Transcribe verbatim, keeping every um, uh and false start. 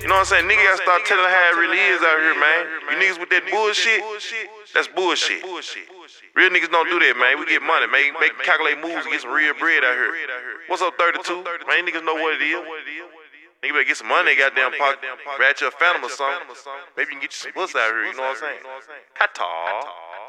You know what I'm saying? Niggas gotta start telling how it really is out here, man. You niggas with that bullshit, that's bullshit. Real niggas don't do that, man. We get money, man. Make calculate moves and get some real bread out here. What's up, thirty-two? Man, niggas know what it is. Nigga better get some money in goddamn pocket. Ratchet a phantom or something. Maybe you can get you some pussy out here, you know what I'm saying? Hot